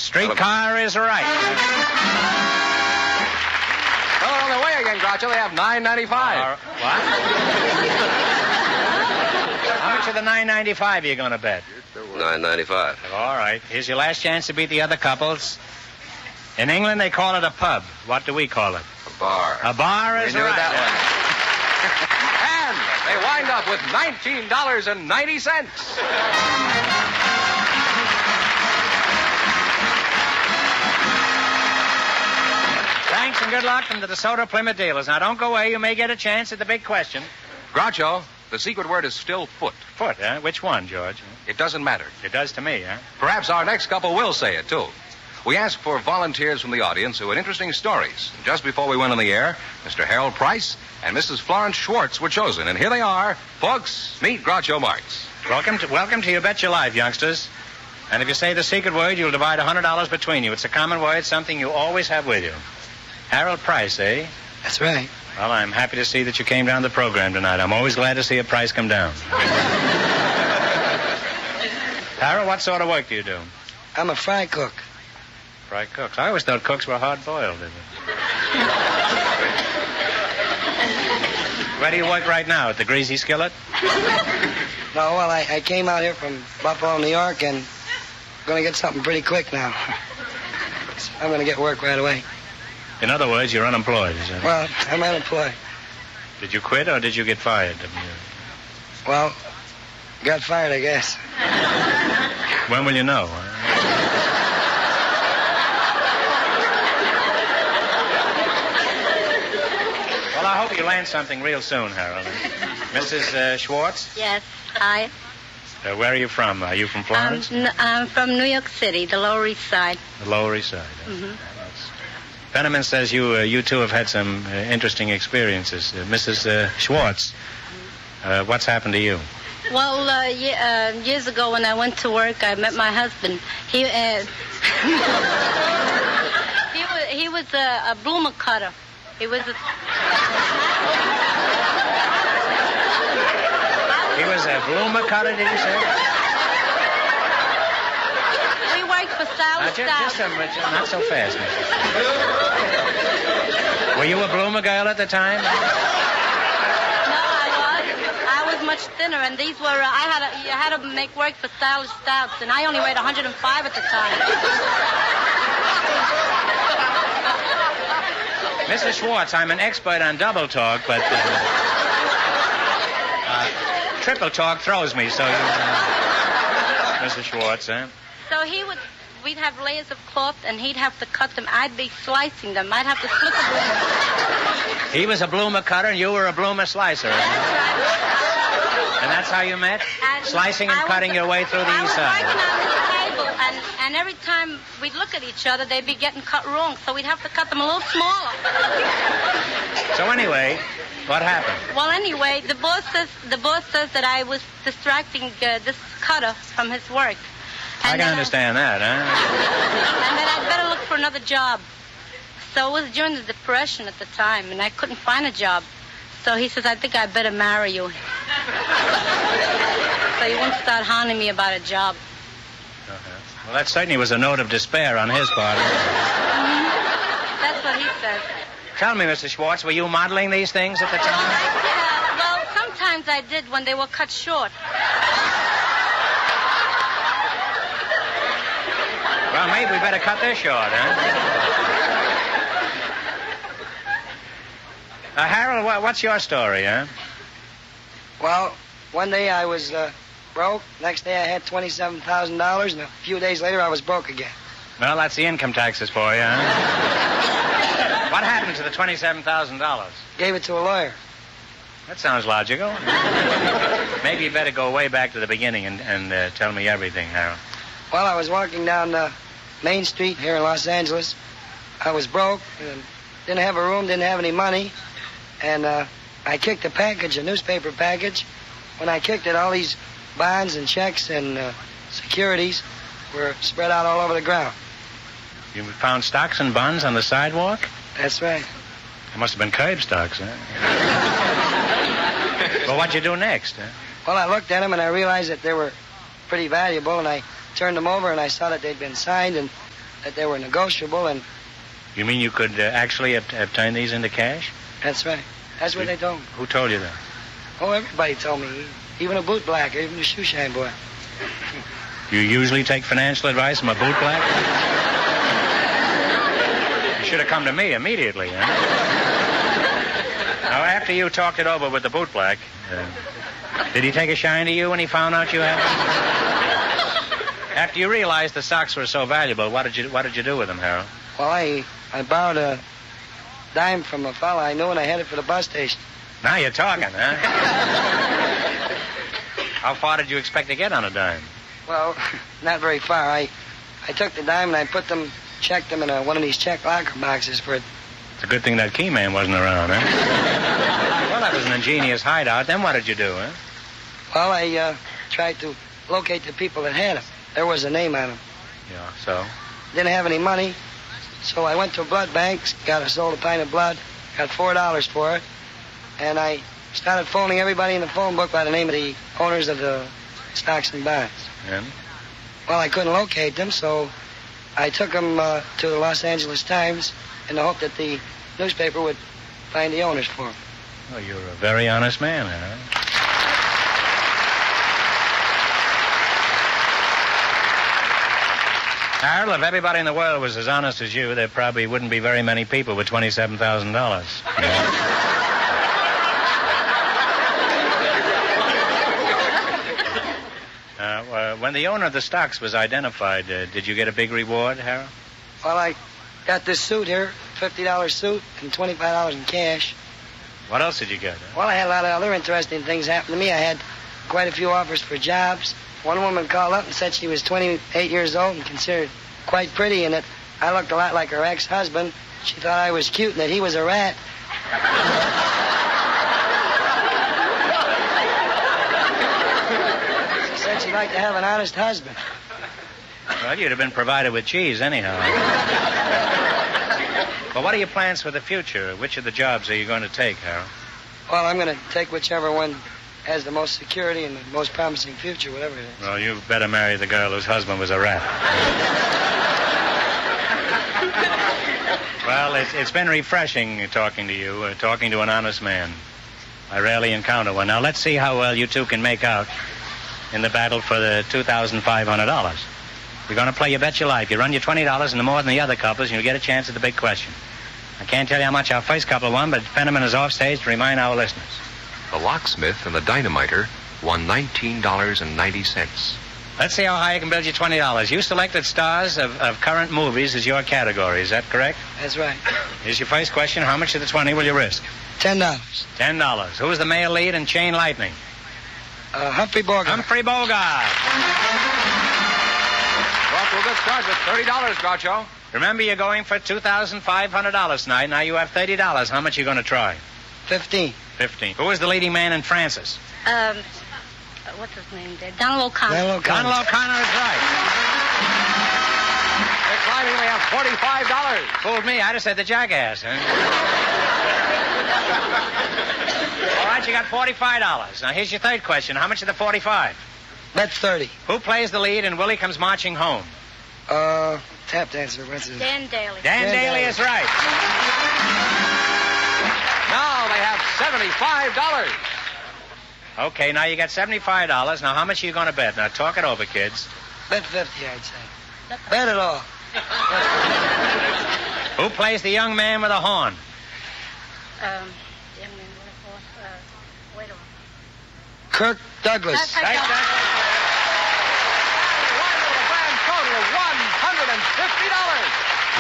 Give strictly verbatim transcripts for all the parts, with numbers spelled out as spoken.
Streetcar is right. Well, on their way again, Groucho. They have nine ninety-five. Uh, what? How much of the nine ninety-five are you going to bet? nine ninety-five. All right. Here's your last chance to beat the other couples. In England, they call it a pub. What do we call it? A bar. A bar is We knew right. that one. And they wind up with nineteen dollars and ninety cents. Thanks and good luck from the DeSoto Plymouth dealers. Now, don't go away. You may get a chance at the big question. Groucho, the secret word is still foot. Foot, huh? Which one, George? It doesn't matter. It does to me, huh? Perhaps our next couple will say it, too. We asked for volunteers from the audience who had interesting stories. Just before we went on the air, Mister Harold Price and Missus Florence Schwartz were chosen. And here they are. Folks, meet Groucho Marx. Welcome to, welcome to You Bet Your Life, youngsters. And if you say the secret word, you'll divide one hundred dollars between you. It's a common word, something you always have with you. Harold Price, eh? That's right. Well, I'm happy to see that you came down to the program tonight. I'm always glad to see a price come down. Harold, what sort of work do you do? I'm a fry cook. Fry cooks. I always thought cooks were hard-boiled. Where do you work right now? At the Greasy Skillet? No, well, I, I came out here from Buffalo, New York, and I'm going to get something pretty quick now. I'm going to get work right away. In other words, you're unemployed, is that it? Well, I'm unemployed. Did you quit or did you get fired? Well, got fired, I guess. When will you know? Well, I hope you land something real soon, Harold. Missus Uh, Schwartz? Yes. Hi. Uh, where are you from? Are you from Florence? Um, n- I'm from New York City, the Lower East Side. The Lower East Side. Mm-hmm. Penniman says you uh, you two have had some uh, interesting experiences. Uh, Missus Uh, Schwartz, uh, what's happened to you? Well, uh, ye- uh, years ago when I went to work, I met my husband. He uh, he was he was a, a bloomer cutter. He was a He was a bloomer cutter, did you say? we worked for South Now, ju- South. just a minute, not so fast, Missus Were you a bloomer girl at the time? No, I was. I was much thinner, and these were. Uh, I had. A, I had to make work for stylish stouts, and I only weighed one hundred five at the time. Missus Schwartz, I'm an expert on double talk, but uh, uh, triple talk throws me, so you, uh, Missus Schwartz, eh? So he would. We'd have layers of cloth, and he'd have to cut them. I'd be slicing them. I'd have to split the bloomer. He was a bloomer cutter, and you were a bloomer slicer. Eh? And that's how you met? And Slicing and I was- cutting your way through the I was east side. working on this table, and, and every time we'd look at each other, they'd be getting cut wrong, so we'd have to cut them a little smaller. So anyway, what happened? Well, anyway, the boss says the boss says that I was distracting uh, this cutter from his work. I can that understand that, huh? And that I'd better look for another job. So it was during the Depression at the time, and I couldn't find a job. So he says, I think I better marry you. So he won't start hounding me about a job. Uh-huh. Well, that certainly was a note of despair on his part. Mm-hmm. That's what he says. Tell me, Missus Schwartz, were you modeling these things at the time? Yeah, well, sometimes I did when they were cut short. Well, maybe we better cut this short, huh? Uh, Harold, what, what's your story, huh? Well, one day I was uh, broke. Next day I had twenty-seven thousand dollars, and a few days later I was broke again. Well, that's the income taxes for you, huh? What happened to the twenty-seven thousand dollars? Gave it to a lawyer. That sounds logical. Maybe you better go way back to the beginning and, and uh, tell me everything, Harold. Well, I was walking down uh, Main Street here in Los Angeles. I was broke, and didn't have a room, didn't have any money, and uh, I kicked a package, a newspaper package. When I kicked it, all these bonds and checks and uh, securities were spread out all over the ground. You found stocks and bonds on the sidewalk? That's right. It must have been curb stocks, huh? Well, what'd you do next, huh? Well, I looked at them, and I realized that they were pretty valuable, and I turned them over, and I saw that they'd been signed, and that they were negotiable, and You mean you could uh, actually have, have turned these into cash? that's right. That's what they told me. Who told you that? Oh, everybody told me. Even a boot blacker, even a shoe shine boy. You usually take financial advice from a boot black? You should have come to me immediately, huh? Now, after you talked it over with the boot black, uh, did he take a shine to you when he found out you had them? After you realized the socks were so valuable, what did you what did you do with them, Harold? Well, I I borrowed a dime from a fella I knew, and I headed for the bus station. Now you're talking, huh? How far did you expect to get on a dime? Well, not very far. I I took the dime and I put them, checked them in a, one of these check locker boxes for it. It's a good thing that key man wasn't around, huh? Well, that was an ingenious hideout. Then what did you do, huh? Well, I uh, tried to locate the people that had them. There was a name on them. Yeah, so? Didn't have any money, so I went to a blood bank, got a sold a pint of blood, got four dollars for it, and I started phoning everybody in the phone book by the name of the owners of the stocks and bonds. And? Well, I couldn't locate them, so I took them uh, to the Los Angeles Times in the hope that the newspaper would find the owners for them. Oh, you're a very honest man, huh? Harold, if everybody in the world was as honest as you, there probably wouldn't be very many people with twenty-seven thousand dollars. Uh, uh, when the owner of the stocks was identified, uh, did you get a big reward, Harold? Well, I got this suit here, fifty dollars suit, and twenty-five dollars in cash. What else did you get? Huh? Well, I had a lot of other interesting things happen to me. I had quite a few offers for jobs. One woman called up and said she was twenty-eight years old and considered quite pretty, and that I looked a lot like her ex-husband. She thought I was cute and that he was a rat. She said she'd like to have an honest husband. Well, you'd have been provided with cheese anyhow. But what are your plans for the future? Which of the jobs are you going to take, Harold? Well, I'm going to take whichever one has the most security and the most promising future, whatever it is. Well, you better marry the girl whose husband was a rat. Well, it's, it's been refreshing talking to you, uh, talking to an honest man. I rarely encounter one. Now, let's see how well you two can make out in the battle for the two thousand five hundred dollars. You're going to play You Bet Your Life. You run your twenty dollars and more than the other couples, and you'll get a chance at the big question. I can't tell you how much our first couple won, but Fenneman is off stage to remind our listeners. The locksmith and the dynamiter won nineteen dollars and ninety cents. Let's see how high you can build your twenty dollars. You selected stars of, of current movies as your category. Is that correct? That's right. Here's your first question. How much of the twenty will you risk? Ten dollars. Ten dollars. Who is the male lead in Chain Lightning? Uh, Humphrey Bogart. Humphrey Bogart. Well, to a good start with thirty dollars, Groucho. Remember, you're going for two thousand five hundred dollars tonight. Now you have thirty dollars. How much are you going to try? Fifteen. Fifteen. Who is the leading man in Francis? Um, what's his name there? Donald O'Connor. Donald O'Connor. Donald O'Connor is right. Next line, we have forty-five dollars. Fooled me. I'd have said the jackass, huh? All right, you got forty-five dollars. Now, here's your third question. How much of the forty-five? Bet thirty. Who plays the lead in Willie Comes Marching Home? Uh, tap dancer. What's his Dan Daly. Dan, Dan Daly Daly. is right. Now they have seventy-five dollars. Okay, now you got seventy-five dollars. Now, how much are you going to bet? Now, talk it over, kids. Bet fifty, I'd say. Bet it all. Who plays the young man with a horn? Um, young man, what it was, uh, wait a minute. Kirk Douglas. That's Right, right. Doug? One with a grand total of one hundred fifty dollars.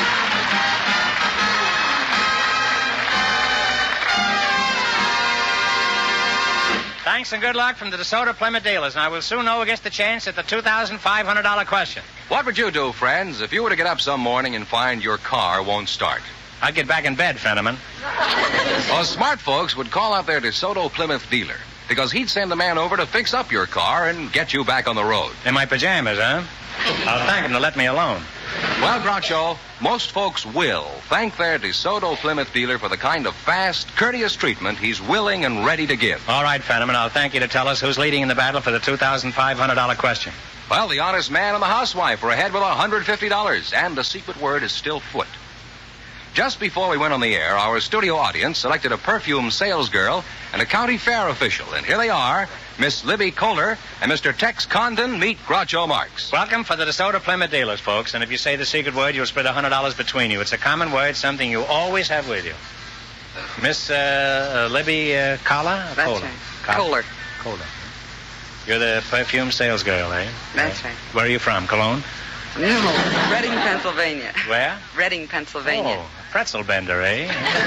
Thanks and good luck from the DeSoto Plymouth dealers. Now, we'll soon know who gets the chance at the two thousand five hundred dollars question. What would you do, friends, if you were to get up some morning and find your car won't start? I'd get back in bed, Fenneman. Well, smart folks would call up their DeSoto Plymouth dealer because he'd send a man over to fix up your car and get you back on the road. In my pajamas, huh? I'll thank him to let me alone. Well, Groucho, most folks will thank their DeSoto Plymouth dealer for the kind of fast, courteous treatment he's willing and ready to give. All right, Fenneman, I'll thank you to tell us who's leading in the battle for the two thousand five hundred dollars question. Well, the honest man and the housewife are ahead with one hundred fifty dollars, and the secret word is still foot. Just before we went on the air, our studio audience selected a perfume sales girl and a county fair official. And here they are, Miss Libby Kohler and Mister Tex Condon meet Groucho Marx. Welcome for the DeSoto Plymouth dealers, folks. And if you say the secret word, you'll split one hundred dollars between you. It's a common word, something you always have with you. Miss uh, uh, Libby uh, Kohler? That's Kohler? right. Kohler. Kohler. Kohler. You're the perfume sales girl, eh? That's Uh, right. Where are you from? Cologne? No, Reading, Pennsylvania. Where? Reading, Pennsylvania. Oh, a pretzel bender, eh?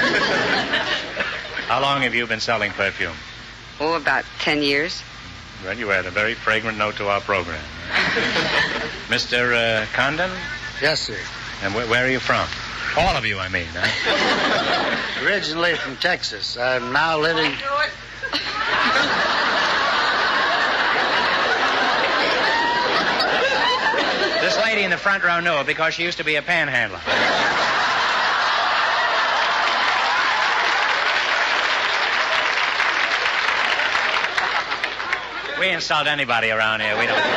How long have you been selling perfume? Oh, about ten years. Well, you add a very fragrant note to our program. Mister Uh, Condon? Yes, sir. And wh- where are you from? All of you, I mean. Huh? Originally from Texas. I'm now living... This lady in the front row knew it because she used to be a panhandler. We insult anybody around here. We don't.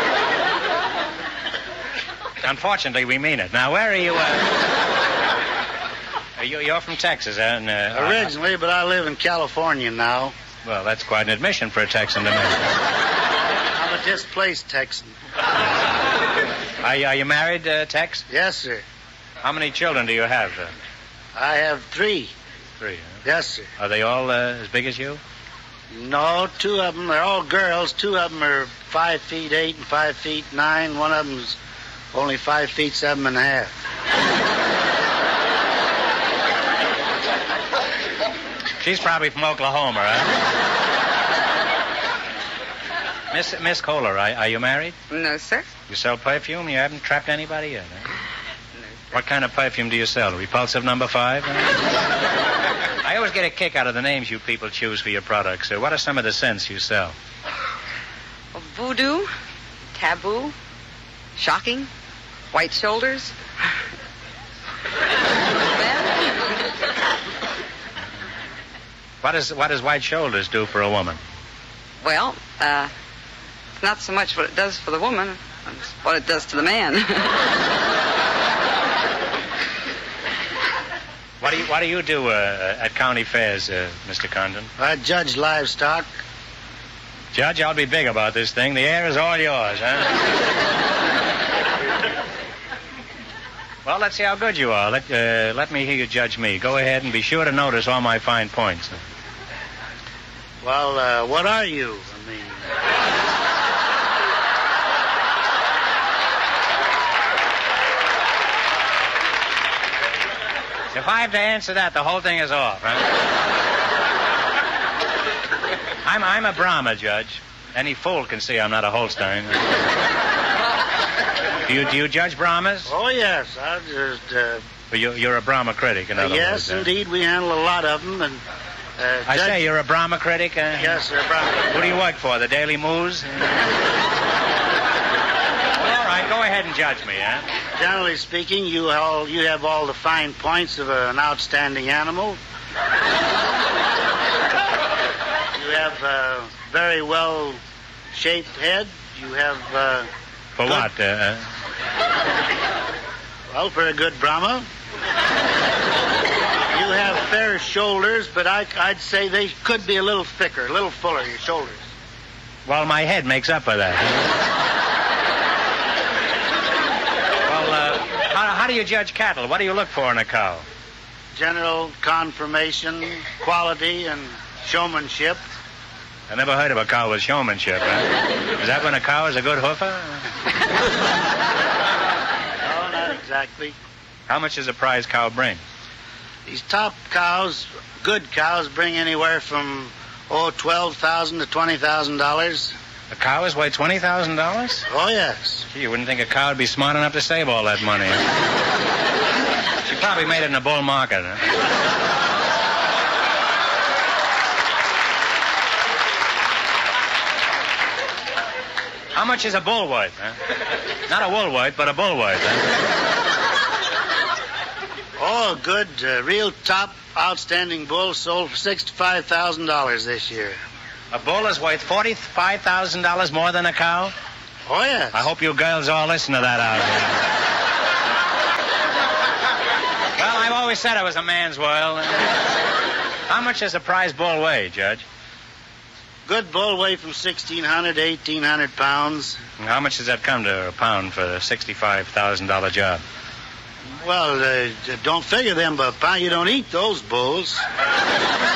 Unfortunately, we mean it. Now, where are you? Uh... Are you you're from Texas, eh? And, uh, Originally, but I live in California now. Well, that's quite an admission for a Texan to make. I'm a displaced Texan. Are you, are you married, uh, Tex? Yes, sir. How many children do you have? Uh, I have three. three. Huh? Yes, sir. Are they all uh, as big as you? No, two of them, they're all girls. Two of them are five feet eight and five feet nine. One of them's only five feet seven and a half. She's probably from Oklahoma, right? Miss Miss Kohler, are, are you married? No, sir. You sell perfume? You haven't trapped anybody yet, eh? No, sir. What kind of perfume do you sell? Repulsive number five? I always get a kick out of the names you people choose for your products. Uh, what are some of the scents you sell? Well, voodoo, taboo, shocking, white shoulders. What does what does white shoulders do for a woman? Well, uh, it's not so much what it does for the woman, it's what it does to the man. What do you what do you do uh, at county fairs, uh, Mister Condon? I judge livestock. Judge, I'll be big about this thing. The air is all yours, huh? Well, let's see how good you are. Let uh, let me hear you judge me. Go ahead and be sure to notice all my fine points. Well, uh, what are you? I mean... If I have to answer that, the whole thing is off, huh? I'm, I'm a Brahma, Judge. Any fool can see I'm not a Holstein. do, you, do you judge Brahmas? Oh, yes. I just... Uh, Well, you, you're a Brahma critic, in other yes, words. Yes, indeed. We handle a lot of them. And, uh, I judge... say, you're a Brahma critic? Uh, Yes, sir, Brahma. Who do you work for, the Daily Moose? Well, all right, go ahead and judge me, huh? Generally speaking, you all you have all the fine points of an outstanding animal. You have a very well-shaped head. You have... Uh, For good... what? Uh, Well, for a good Brahma. You have fair shoulders, but I, I'd say they could be a little thicker, a little fuller, your shoulders. well, my head makes up for that. Well, uh, how, how do you judge cattle? What do you look for in a cow? General conformation, quality, and showmanship. I never heard of a cow with showmanship, huh? Is that when a cow is a good hoofer? No, not exactly. How much does a prize cow bring? These top cows, good cows, bring anywhere from, oh, twelve thousand dollars to twenty thousand dollars. A cow is worth twenty thousand dollars? Oh, yes. Gee, you wouldn't think a cow would be smart enough to save all that money. Huh? She probably made it in a bull market. Huh? How much is a bull worth? Huh? Not a wool worth, but a bull worth. Huh? Oh, good, uh, real top, outstanding bull sold for sixty-five thousand dollars this year. A bull is worth forty-five thousand dollars more than a cow? Oh, yes. I hope you girls all listen to that out there. Well, I've always said it was a man's world. How much does a prize bull weigh, Judge? Good bull weigh from sixteen hundred to eighteen hundred pounds. And how much does that come to a pound for a sixty-five thousand dollars job? Well, uh, don't figure them, but Pa, you don't eat those bulls.